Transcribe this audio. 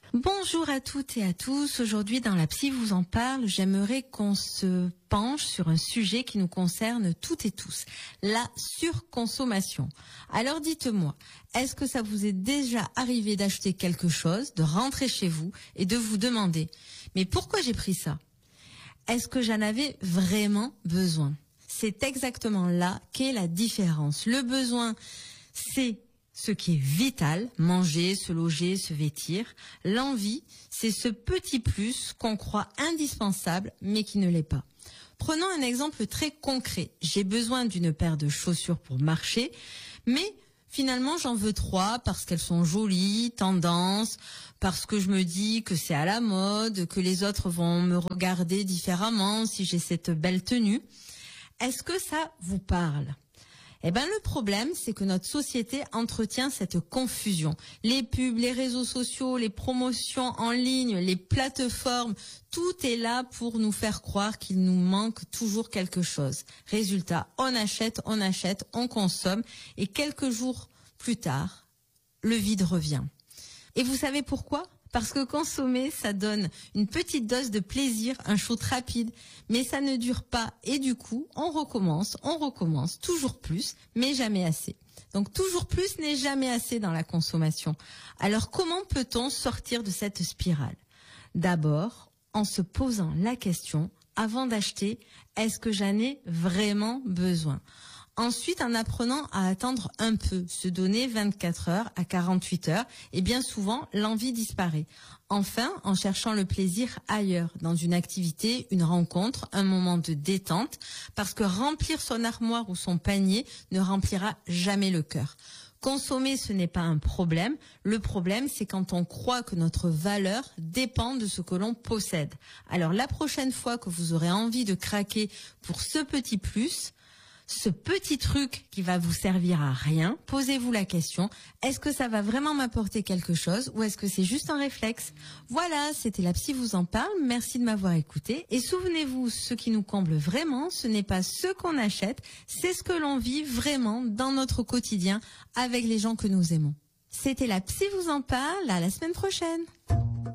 Bonjour à toutes et à tous. Aujourd'hui, dans La Psy vous en parle, j'aimerais qu'on se penche sur un sujet qui nous concerne toutes et tous, la surconsommation. Alors dites-moi, est-ce que ça vous est déjà arrivé d'acheter quelque chose, de rentrer chez vous et de vous demander « Mais pourquoi j'ai pris ça ? Est-ce que j'en avais vraiment besoin ?» C'est exactement là qu'est la différence. Le besoin, c'est ce qui est vital, manger, se loger, se vêtir. L'envie, c'est ce petit plus qu'on croit indispensable, mais qui ne l'est pas. Prenons un exemple très concret. J'ai besoin d'une paire de chaussures pour marcher, mais finalement j'en veux 3 parce qu'elles sont jolies, tendance, parce que je me dis que c'est à la mode, que les autres vont me regarder différemment si j'ai cette belle tenue. Est-ce que ça vous parle ? Eh ben, le problème, c'est que notre société entretient cette confusion. Les pubs, les réseaux sociaux, les promotions en ligne, les plateformes, tout est là pour nous faire croire qu'il nous manque toujours quelque chose. Résultat, on achète, on consomme, et quelques jours plus tard, le vide revient. Et vous savez pourquoi ? Parce que consommer, ça donne une petite dose de plaisir, un shoot rapide, mais ça ne dure pas. Et du coup, on recommence, toujours plus, mais jamais assez. Donc toujours plus n'est jamais assez dans la consommation. Alors comment peut-on sortir de cette spirale ? D'abord, en se posant la question, avant d'acheter, est-ce que j'en ai vraiment besoin ? Ensuite, en apprenant à attendre un peu, se donner 24 heures à 48 heures, et bien souvent, l'envie disparaît. Enfin, en cherchant le plaisir ailleurs, dans une activité, une rencontre, un moment de détente, parce que remplir son armoire ou son panier ne remplira jamais le cœur. Consommer, ce n'est pas un problème. Le problème, c'est quand on croit que notre valeur dépend de ce que l'on possède. Alors, la prochaine fois que vous aurez envie de craquer pour ce petit plus, ce petit truc qui va vous servir à rien, posez-vous la question, est-ce que ça va vraiment m'apporter quelque chose ou est-ce que c'est juste un réflexe ? Voilà, c'était La Psy vous en parle, merci de m'avoir écouté. Et souvenez-vous, ce qui nous comble vraiment, ce n'est pas ce qu'on achète, c'est ce que l'on vit vraiment dans notre quotidien avec les gens que nous aimons. C'était La Psy vous en parle, à la semaine prochaine.